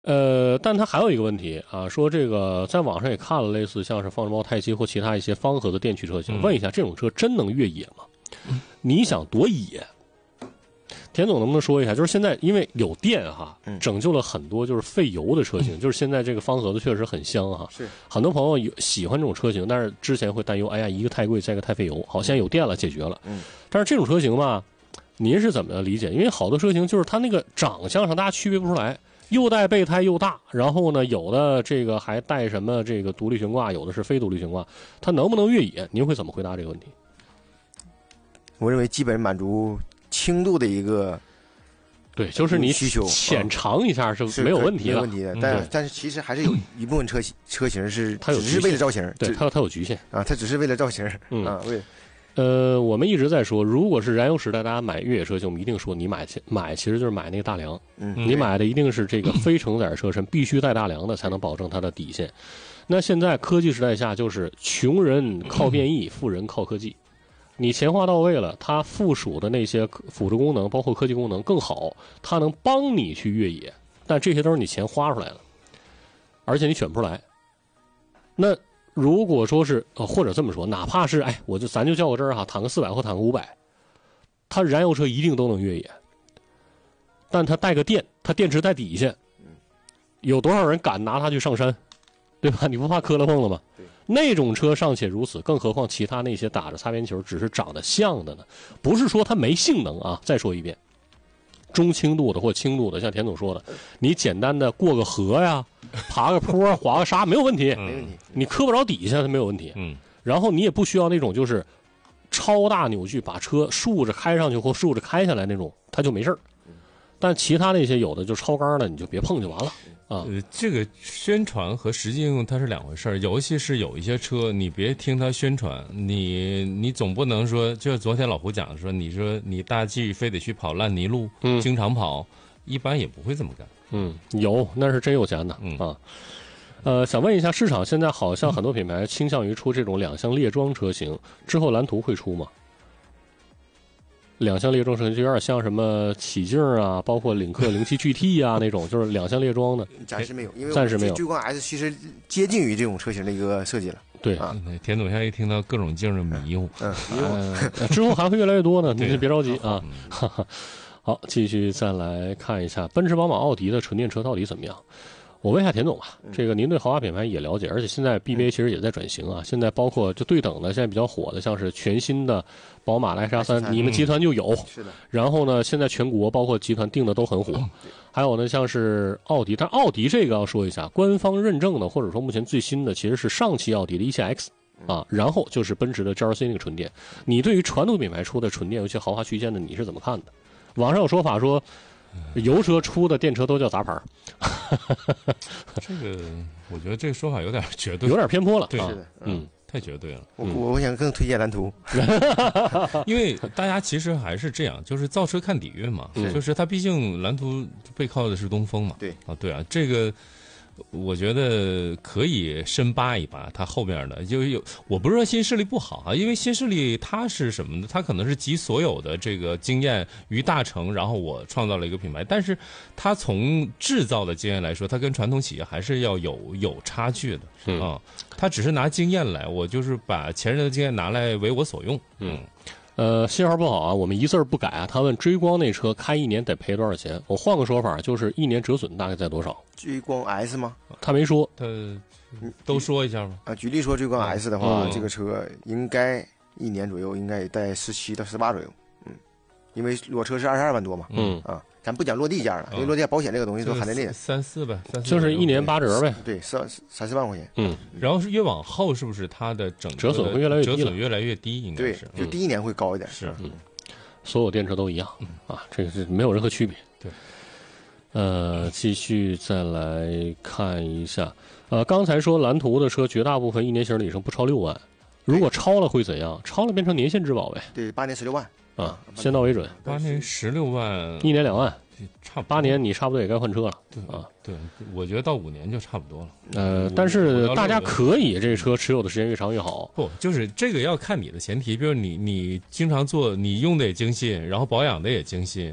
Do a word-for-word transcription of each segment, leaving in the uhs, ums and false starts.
呃，但它还有一个问题啊，说这个在网上也看了类似像是方程猫泰西或其他一些方盒的电驱车型， 嗯、 问一下这种车真能越野吗？嗯、你想多野？田总能不能说一下？就是现在因为有电哈，拯救了很多就是费油的车型，嗯、就是现在这个方盒子确实很香哈。 是很多朋友有喜欢这种车型，但是之前会担忧，哎呀，一个太贵，再一个太费油。好，现在有电了，解决了。 嗯， 但是这种车型吧，您是怎么理解？因为好多车型就是它那个长相上大家区别不出来。又带备胎又大，然后呢，有的这个还带什么这个独立悬挂，有的是非独立悬挂，它能不能越野？您会怎么回答这个问题？ 我认为基本满足轻度的一个， 对，就是你需求浅尝一下是没有问题的， 没有问题的。但但是其实还是有一部分车车型是它有只是为了造型， 对，它它有局限啊，它只是为了造型，嗯啊，为。 呃，我们一直在说，如果是燃油时代，大家买越野车型，我们一定说你买买，其实就是买那个大梁。 嗯， 你买的一定是这个非承载车身，必须带大梁的，才能保证它的底线。那现在科技时代下，就是穷人靠变异，富人靠科技。你钱花到位了，它附属的那些辅助功能，包括科技功能更好，它能帮你去越野。但这些都是你钱花出来的，而且你选不出来。那。如果说是呃，或者这么说，哪怕是哎，我就咱就较个真儿哈，躺个四百或躺个五百，它燃油车一定都能越野，但它带个电，它电池在底下，有多少人敢拿它去上山，对吧？你不怕磕了碰了吗？那种车尚且如此，更何况其他那些打着擦边球，只是长得像的呢？不是说它没性能啊，再说一遍。中轻度的或轻度的，像田总说的，你简单的过个河呀，爬个坡，滑个沙没有问题， 没问题。 你磕不着底下它没有问题。 嗯， 然后你也不需要那种就是超大扭矩把车竖着开上去或竖着开下来那种，它就没事儿。但其他那些有的就超纲的，你就别碰就完了啊。 呃，这个宣传和实际应用它是两回事儿，尤其是有一些车，你别听它宣传，你你总不能说，就昨天老胡讲说，你说你大 G 非得去跑烂泥路， 嗯， 经常跑，一般也不会这么干。 嗯，有那是真有钱的， 嗯啊。呃，想问一下，市场现在好像很多品牌倾向于出这种两厢列装车型，之后蓝图会出吗？两厢列装车型就有点像什么启境啊，包括领克零七 G T 啊那种，就是两厢列装的。 暂时没有，因为暂时没有。 追光 S 其实接近于这种车型的一个设计了。 对啊， 田总现在一听到各种劲儿迷糊， 嗯， 呃，之后还会越来越多呢，你别着急啊。哈哈。好，继续再来看一下奔驰、宝马、奥迪的纯电车到底怎么样？我问一下田总吧，这个您对豪华品牌也了解，而且现在 B B A 其实也在转型啊。现在包括就对等的，现在比较火的，像是全新的宝马的 X 叉三，你们集团就有。 是的。 然后呢，现在全国包括集团定的都很火。还有呢，像是奥迪，但奥迪这个要说一下，官方认证的或者说目前最新的其实是上汽奥迪的 E 系 X 啊，然后就是奔驰的 G L C 那个纯电。你对于传统品牌出的纯电，尤其豪华区间的，你是怎么看的？网上有说法说。油车出的电车都叫杂牌这个我觉得这个说法有点绝对， 有点偏颇了。 对， 是的， 嗯，太绝对了。 我我我想更推荐蓝图， 因为大家其实还是这样，就是造车看底蕴嘛，就是它毕竟蓝图背靠的是东风嘛。 对啊，对啊，这个。我觉得可以深扒一扒它后面的，就有我不是说新势力不好啊，因为新势力它是什么呢？它可能是集所有的这个经验于大成，然后我创造了一个品牌，但是它从制造的经验来说，它跟传统企业还是要有有差距的嗯、 啊。它只是拿经验来，我就是把前人的经验拿来为我所用。 嗯。呃，信号不好啊，我们一字儿不改啊。他问追光那车开一年得赔多少钱？我换个说法，就是一年折损大概在多少？ 追光 S 吗？ 他没说， 他都说一下吧。 啊，举例说追光 S 的话， 嗯、 这个车应该一年左右，应该也在十七到十八左右。嗯，因为裸车是二十二万多嘛。 嗯啊，咱不讲落地价了，因为落地价保险这个东西都含在内。 三四呗，三四就是一年八折呗。 对，三三四万块钱。 嗯， 然后是越往后，是不是它的整折损会越来越低？ 折损越来越低，应该是。 对，就第一年会高一点。 是， 嗯，所有电车都一样啊，这个是没有任何区别。 对。 呃，继续再来看一下，呃，刚才说蓝图的车绝大部分一年型里程不超六万，如果超了会怎样？超了变成年限质保呗。 对，八年十六万啊，先到为准。 八年十六万， 一年两万， 差不多。 八年你差不多也该换车了。 对啊， 对，我觉得到五年就差不多了。 呃，但是大家可以这车持有的时间越长越好。 不，就是这个要看你的前提，比如你你经常做，你用的也精细，然后保养的也精细。 嗯。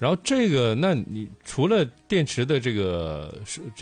然后这个，那你除了电池的这个是